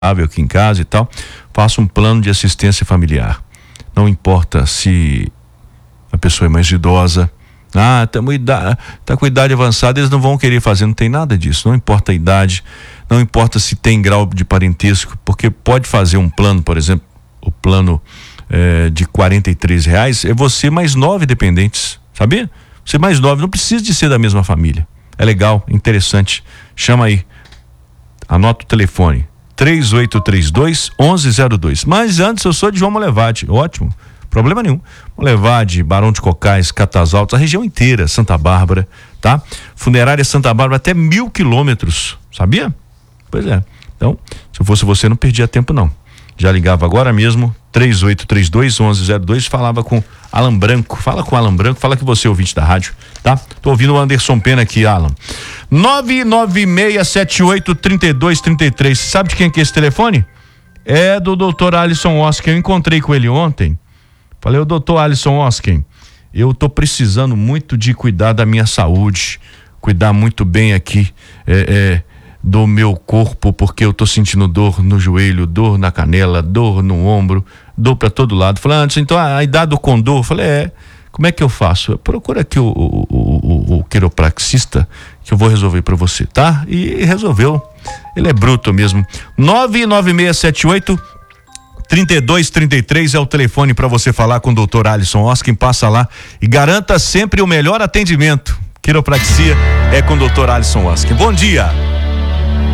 aqui em casa e tal, faço um plano de assistência familiar. Não importa se a pessoa é mais idosa, tá com idade avançada, eles não vão querer fazer, não tem nada disso, não importa a idade, não importa se tem grau de parentesco, porque pode fazer um plano, por exemplo, o plano de R$ 43, é você mais 9 dependentes, sabia? Você mais 9, não precisa de ser da mesma família, é legal, interessante, chama aí, anota o telefone, 3832-1102. Mas antes eu sou de João Molevade, ótimo, problema nenhum. Molevade, Barão de Cocais, Catas Altas, a região inteira, Santa Bárbara, tá? Funerária Santa Bárbara até 1.000 quilômetros, sabia? Pois é. Então, se eu fosse você, não perdia tempo não. Já ligava agora mesmo, 3832-1102, falava com Alan Branco, fala com Alan Branco, fala que você é ouvinte da rádio, tá? Tô ouvindo o Anderson Pena aqui, Alan. 996783233, sabe de quem é esse telefone? É do Dr. Alisson Osken, eu encontrei com ele ontem, falei, o Dr. Alisson Osken, eu tô precisando muito de cuidar da minha saúde, cuidar muito bem aqui, do meu corpo, porque eu tô sentindo dor no joelho, dor na canela, dor no ombro, dor pra todo lado. Falei, antes, então a idade do condor, falei, como é que eu faço? Procura aqui o quiropraxista que eu vou resolver pra você, tá? E resolveu, ele é bruto mesmo. 99678-3233 é o telefone para você falar com o Dr. Alisson Osken, passa lá e garanta sempre o melhor atendimento. Quiropraxia é com o Dr. Alisson Osken. Bom dia.